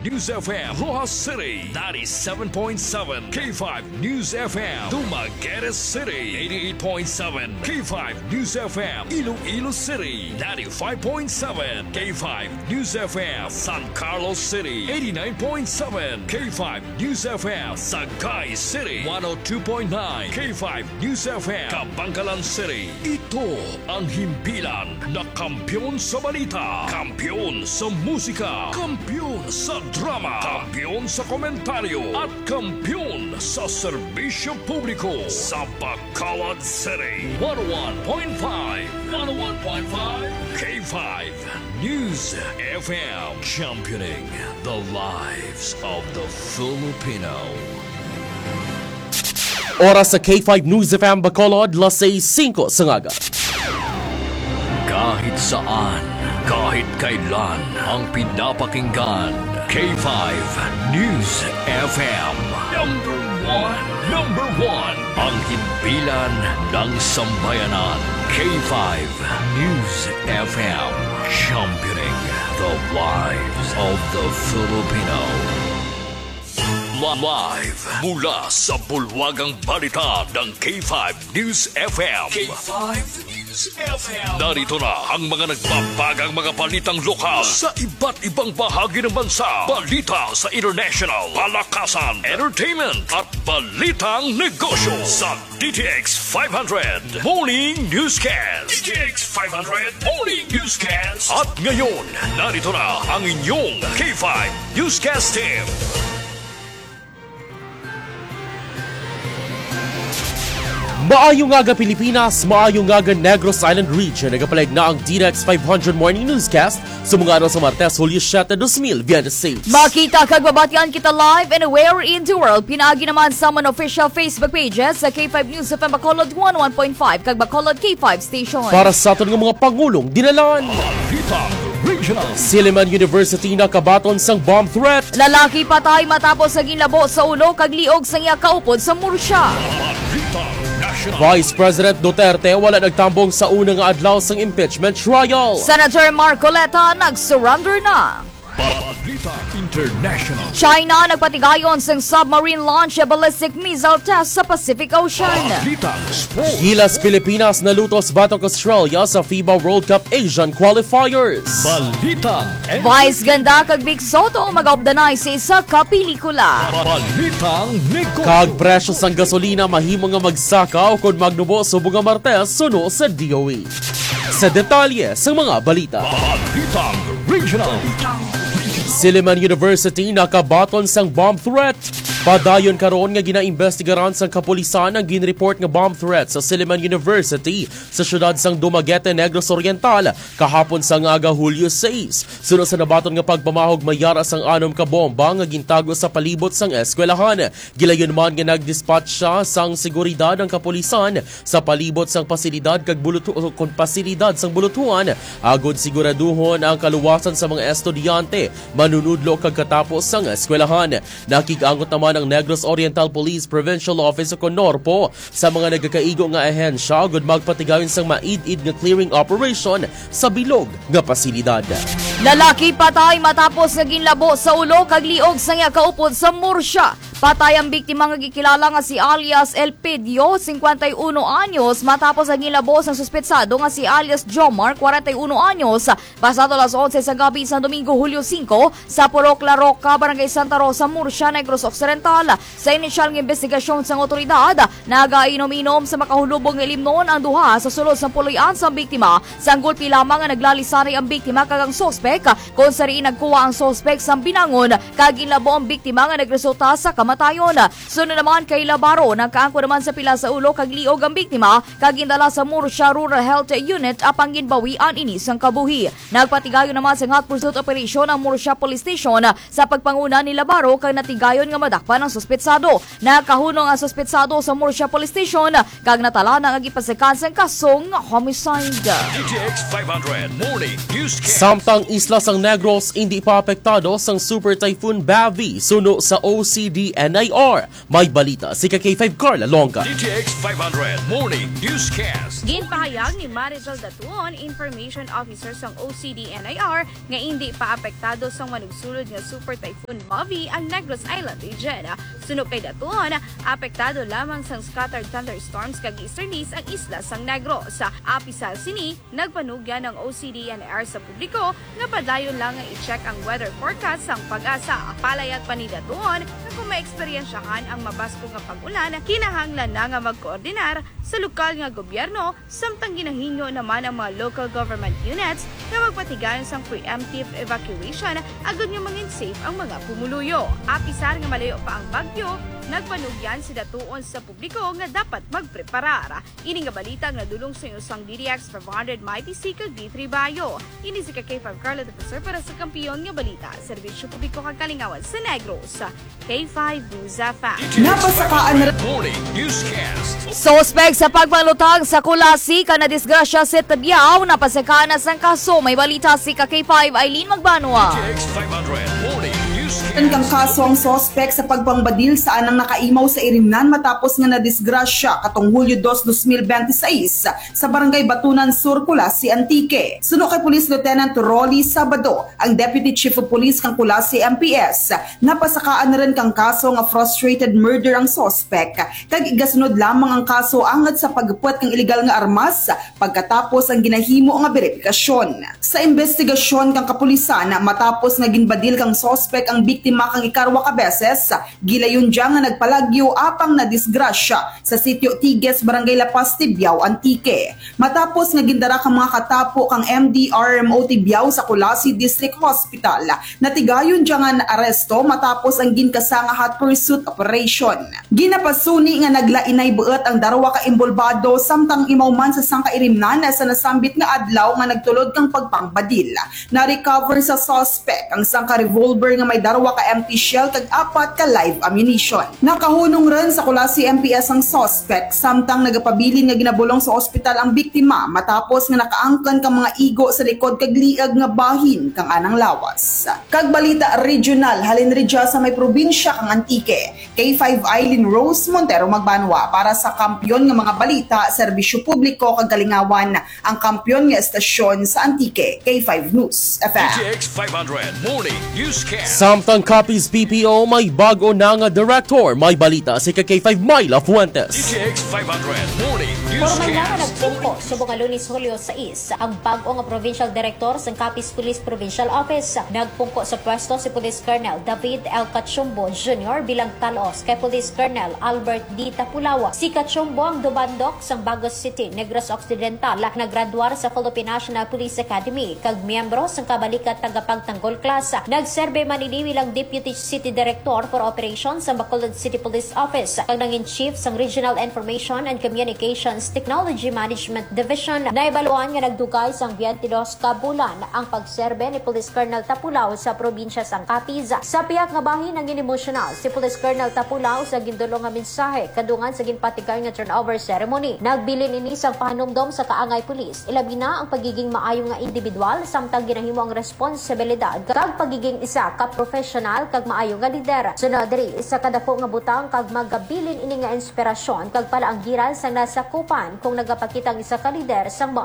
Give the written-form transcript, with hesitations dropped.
News FM, Rojas City, 97.7. K5 News FM, Dumaguete City, 88.7. K5 News FM, Iloilo City, 95.7. K5 News FM, San Carlos City, 89.7. K5 News FM, Sagay City, 102.9. K5 News FM, Kabangkalan City. Ito ang himpilan na kampiyon sa balita, kampiyon sa musika, kampiyon sa drama, kampiyon sa komentaryo, at kampiyon sa serbisyo publiko sa Bacolod City. 101.5 K5 News FM, championing the lives of the Filipino. Oras sa K5 News FM Bacolod, las 6:05 sa ngaga. Kahit saan, kahit kailan, ang pinapakinggan, K5 News FM. Number one, ang himpilan ng sambayanan. K5 News FM, championing the lives of the Filipino. Live mula sa bulwagang balita ng K5 News FM. K5 News FM. Narito na ang mga nagbabagang mga balitang lokal sa iba't ibang bahagi ng bansa. Balita sa international, palakasan, entertainment at balitang negosyo sa DTX 500 Morning Newscast. DTX 500 Morning Newscast. At ngayon, narito na ang inyong K5 Newscast team. Maayong aga Pilipinas, maayong aga Negros Island Region. Nagapalag na ang DTX 500 Morning Newscast sa mga araw sa Martes, Hulyo 7, 2026. Makita kagbabatian kita live and aware in the world. Pinaagi naman sa mga official Facebook pages sa K5 News FM Bacolod 101.5 kag Bacolod K5 Station. Para sa aton ng mga pangulong dinalan. Silliman University nakabaton sang bomb threat. Lalaki patay matapos sa ginlabo sa ulo kag liog sa iya kaupod sa Murcia. Vice President Duterte wala nagtambong sa unang adlaw sang impeachment trial. Senator Marcoleta nag-surrender na. International. China nagpatigayon sang submarine launch ballistic missile test sa Pacific Ocean. Gilas Pilipinas nalutos batok Australia sa FIBA World Cup Asian Qualifiers. Balitang Vice Ganda kag Vic Soto mag-obdanay sa isa ka pelikula. Balitang negosyo. Kag presyo sang gasolina mahimo nga magsakaw kung magnubo subong nga Martes suno sa DOE. Sa detalye sa mga balita. Balitang regional. Silliman University nakabaton sang bomb threat. Padayon karon nga ginaimbestigaran sang kapulisan ang ginreport nga bomb threat sa Silliman University sa syudad sang Dumaguete, Negros Oriental kahapon sa ngaga Hulyo 6. Sunod sa nabaton nga pagpamahog mayara sang 6 ka bomba nga gintago sa palibot sang eskwelahan. Gilayon man nga nagdispatch siya sang seguridad ang kapulisan sa palibot sang pasilidad kag pasilidad sang bulutuan agod siguraduhon ang kaluwasan sa mga estudyante manunudlo kag katapos sang eskwelahan. Nakigangot naman ang Negros Oriental Police Provincial Office o Norpo sa mga nagkakaigo nga ahensya agud magpatigayon sang maid-id nga clearing operation sa bilog nga pasilidad. Lalaki patay matapos nga ginlabo sa ulo kag liog sa iya kaupod sa Murcia. Patay ang biktima nga gikilala nga si alias Elpidio, 51 anyos, matapos ang ginlabo sa suspetsado nga si alias Jomar, 41 anyos, pasado alas 11 sa gabi sa Domingo, Hulyo 5, sa Purok La Roca, Barangay Santa Rosa, Murcia, Negros Occidental. Sa inisyal ng investigasyon sa otoridad, nagainom-inom sa makahulubong ilimnon ang duha sa sulod sa puloy-an sa biktima. Sa gulpi lamang nga naglalisari ang biktima kag ang sospek, kung sariin nagkuha ang sospek sa binangon, kag ginlabo ang biktima nga nagresulta sa kamatayon. Sunod naman kay Labaro, nagkaangko naman sa pila sa ulo kag liog ang biktima kag gindala sa Murcia Rural Health Unit apang ginbawian ini sang kabuhi. Nagpatigayon naman sa hot pursuit operation ang Murcia Police Station sa pagpanguna ni Labaro kag natigayon nga madakpan ang suspetsado. Nagkahunong ang suspetsado sa Murcia Police Station kag natala na ang gipasikan sang kasong homicide. DTX 500 Morning Newscast. Samtang isla sang Negros hindi pa apektado sang Super Typhoon Bavi suno sa OCD NIR. May balita si K5 Carla Longa. DTX 500 Morning Newscast. Ginpahayag ni Maritel Datuon, Information Officer sang OCD-NIR, nga hindi pa apektado sang manugsulod nga Super Typhoon Mavi ang Negros Island region. Suno kay Datuon, apektado lamang sang scattered thunderstorms kag easterlies ang isla sang Negros. Apisal sini, nagpanugyan ng OCD-NIR sa publiko nga padayon lang nga i-check ang weather forecast sang Pag-asa. Palayag pa ni Datuon na kung maeksperiensyahan ang mabasko nga pag-ulan, kinahanglan na nga magkoordinar sa lokal nga gobyerno, samtang ginahinyo naman ang mga local government units na magpatigayon sang preemptive evacuation agad nga mangin safe ang mga pumuluyo. Apisar nga malayo pa ang bagyo, nagpanugyan si Datuon sa publiko nga dapat magpreparar. Ini nga balita nga dulong sa sang DDX 500 Mighty C kag D3 Bayo. Ini si K5 Carla Depusser para sa kampiyon nga balita. Serbisyo publiko kag kalingawan sa Negros. K5 News FM. Napasakaan na Morning Newscast. Sospek sa pagbalutang sa Kulasi ka na disgrasya sa Tabiao, napasakana sang kaso. May balita si K5 Eileen Magbanwa. DTX 500 Morning Newscast. Kang kaso ang sospek sa pagpangbadil sa anang nakaimaw sa Irimnan matapos nga nadisgrasya katong Hulyo 2, 2026 sa Barangay Batunan Sur, Kulasi, Antique. Suno kay Police Lieutenant Rolly Sabado, ang Deputy Chief of Police kang Kulasi MPS, napasakaan na rin kang kaso nga frustrated murder ang sospek kag igasunod lamang ang kaso angad sa pagpuat kang illegal nga armas pagkatapos ang ginahimo nga beripikasyon. Sa investigasyon kang kapulisan matapos nga ginbadil kang sospek ang biktima kang ikarwa ka beses, gilayon diya nga nagpalagyo apang na disgrasya sa sitio Tiges, Barangay Lapas, Tibiao, Antique. Matapos nga gindara kang mga katapo kang MDRMO Tibiao sa Kulasi District Hospital, natigayon diya nga na-aresto matapos ang ginkasa nga hot pursuit operation. Ginapasuni nga naglainay buot ang darwa ka imbolbado samtang imawman sa sangkairimnan sa nasambit nga adlaw nga nagtulod kang pagpangbadil. Na-recover sa suspect ang sangka revolver nga may darwa ka empty shell kag apat ka live ammunition. Nakahunong rin sa Kulasi MPS ang suspect samtang nagapabilin nga ginabulong sa ospital ang biktima matapos nga nakaangkan kang mga igo sa likod kag liag nga bahin kang anang lawas. Kag balita regional halin ridya sa may probinsya kang Antique. K5 Eileen Rose Montero Magbanwa para sa kampyon nga mga balita, serbisyo publiko kag kalingawan, ang kampyon nga estasyon sa Antique. K5 News FM. DTX 500 Morning Newscast. Samtang Copies PPO, may bago na nga director. May balita si K5 Myla Fuentes. DTX 500 Morning Formal na Newscast. nagpungko subong Lunes, Hulyo 6 ang bago nga Provincial Director sa Capiz Police Provincial Office. Nagpungko sa pwesto si Police Colonel David L. Cachumbo Jr. bilang talos kay Police Colonel Albert D. Tapulawa. Si Cachumbo ang dumandok sa Bagos City, Negros Occidental, naggraduar sa Philippine National Police Academy kag miyembro sa kabalikat tagapagtanggol class. Nagserbe man ini bilang Deputy City Director for Operations sa Bacolod City Police Office kag nangin Chief sa Regional Information and Communications Technology Management Division. Naibaluan nga nagdugay sang 22 ka bulan ang pagserbe ni Police Colonel Tapulaw sa probinsya sang Capiz. Sa piyak nga bahin ang emotional si Police Colonel Tapulaw sa gindulong nga mensahe kadungan sa ginpatikar nga turnover ceremony. Nagbilin ini sang pahanumdom sa kaangay pulis, ilabi na ang pagiging maayo nga individual samtang ginahimo ang responsibilidad kag pagiging isa ka professional kag maayo nga lider. Sunod diri sa kadako nga butang kag magabilin ini nga inspirasyon kag pala ang giral sang nasakupan kung nagapakita ang isa ka lider sang